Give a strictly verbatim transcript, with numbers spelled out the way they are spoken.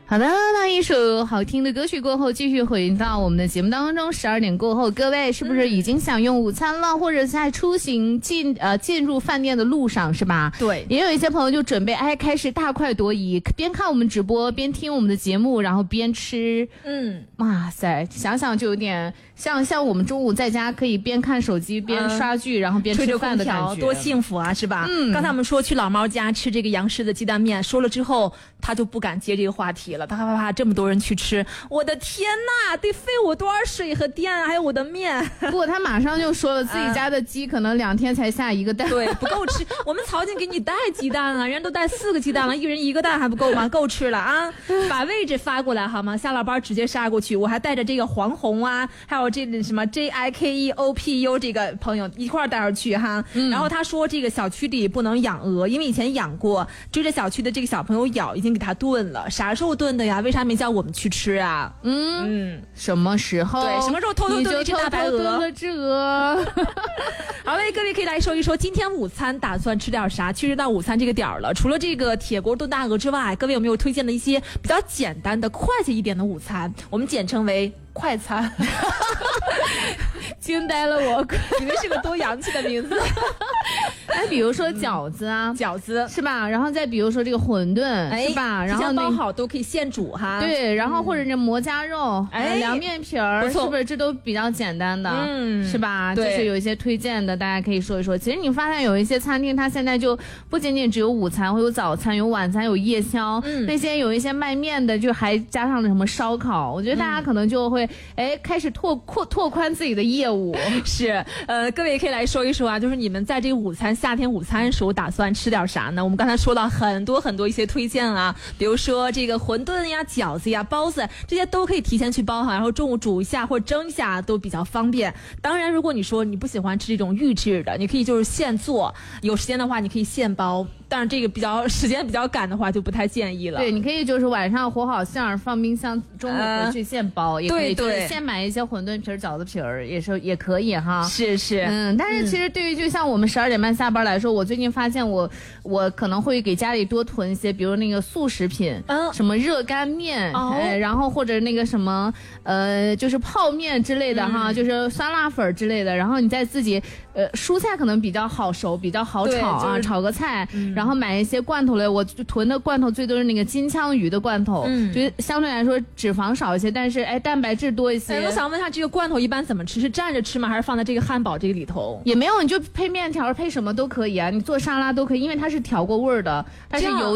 好的，那一首好听的歌曲过后，继续回到我们的节目当中。十二点过后，各位是不是已经享用午餐了，嗯、或者在出行进呃进入饭店的路上，是吧？ 对， 也有一些朋友就准备哎开始大快朵颐，边看我们直播，边听我们的节目，然后边吃。 嗯， 哇塞，想想就有点像像我们中午在家可以边看手机边刷剧，嗯、然后边吃饭的感觉， 多幸福啊，是吧？ 嗯， 刚才我们说去老猫家吃这个杨氏的鸡蛋面，说了之后，他就不敢接这个话题了。他啪啪啪，这么多人去吃，我的天呐，得费我多少水和电啊！还有我的面。 不过他马上就说了，自己家的鸡可能两天才下一个蛋， 对，不够吃。我们曹静给你带鸡蛋了，人家都带四个鸡蛋了，一人一个蛋还不够吗？够吃了啊！把位置发过来好吗？下了班直接杀过去。我还带着这个黄红啊，还有这什么 J I K E O P U 这个朋友一块儿带上去哈。嗯、然后他说这个小区里不能养鹅，因为以前养过，追着小区的这个小朋友咬，已经给他炖了。啥时候炖的呀？为啥没叫我们去吃啊？ 嗯嗯，什么时候？ 对，什么时候偷偷炖一只大白鹅？ 炖了只鹅。 好嘞，各位可以来说一说今天午餐打算吃点啥？其实到午餐这个点儿了，除了这个铁锅炖大鹅之外，各位有没有推荐的一些比较简单的、快捷一点的午餐？我们简称为快餐。 惊呆了我， 以为是个多洋气的名字。 哎，比如说饺子啊， 嗯、饺子是吧？然后再比如说这个馄饨，哎、是吧？然后包好都可以现煮哈。 对，然后或者这馍夹肉，哎，凉面皮儿， 不错， 是不是这都比较简单的？嗯，是吧？就是有一些推荐的，大家可以说一说。其实你发现有一些餐厅，它现在就不仅仅只有午餐，会有早餐，有晚餐，有夜宵。嗯，那些有一些卖面的，就还加上了什么烧烤。我觉得大家可能就会哎、嗯、开始拓扩拓宽自己的业务。 是，呃，各位也可以来说一说啊，就是你们在这个午餐夏天午餐时候打算吃点啥呢？我们刚才说到很多很多一些推荐啊，比如说这个馄饨呀、饺子呀、包子，这些都可以提前去包好，然后中午煮一下或者蒸一下都比较方便。当然，如果你说你不喜欢吃这种预制的，你可以就是现做，有时间的话你可以现包。但是这个比较时间比较赶的话，就不太建议了。 对，你可以就是晚上和好馅儿放冰箱，中午回去现包，呃、也可以。 对对， 现买一些馄饨皮儿、饺子皮儿，也是也可以哈。 是是， 嗯，但是其实对于就像我们十二点半下班来说，我最近发现我我可能会给家里多囤一些，比如那个速食品，嗯，什么热干面，哦、哎，然后或者那个什么呃，就是泡面之类的哈，嗯、就是酸辣粉之类的，然后你再自己呃，蔬菜可能比较好熟，比较好炒啊，就是、炒个菜。嗯然后买一些罐头类，我囤的罐头最多是那个金枪鱼的罐头，嗯，就相对来说脂肪少一些，但是哎蛋白质多一些。 哎，我想问一下，这个罐头一般怎么吃？是蘸着吃吗？还是放在这个汉堡这个里头？ 也没有，你就配面条配什么都可以啊，你做沙拉都可以，因为它是调过味儿的，它是油。